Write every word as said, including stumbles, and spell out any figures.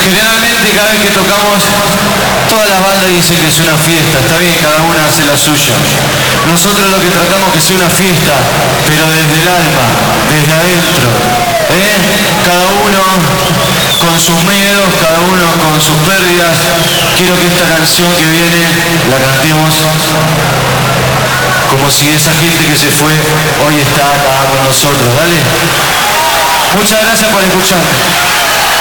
Generalmente cada vez que tocamos, todas las bandas dicen que es una fiesta, está bien, cada una hace la suya. Nosotros lo que tratamos es que sea una fiesta, pero desde el alma, desde adentro. ¿eh? Cada uno con sus miedos, cada uno con sus pérdidas. Quiero que esta canción que viene la cantemos como si esa gente que se fue hoy está acá con nosotros. Dale. Muchas gracias por escuchar.